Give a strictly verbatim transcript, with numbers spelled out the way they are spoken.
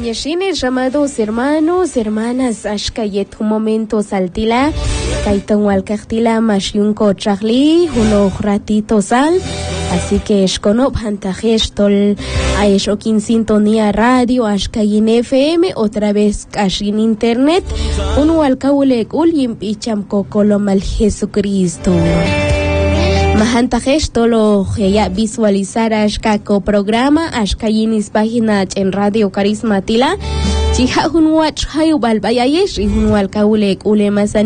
Yeshines, amados hermanos, hermanas, ashkayet un momento saltila, kaiton walkachtila mashyunko chagli, uno ratito sal, así que esconop hantajesh tol aeshokin sintonía radio, ashkayin F M, otra vez kashin internet, uno alkaulek ulim picham kokolomal Jesucristo. Mahantajesh tolo ya visualizar ashkako programa ashkayinis página en Radio Carisma Tila. Chiha hunwach hayu balbayayesh y hunwal kaulek ulemasan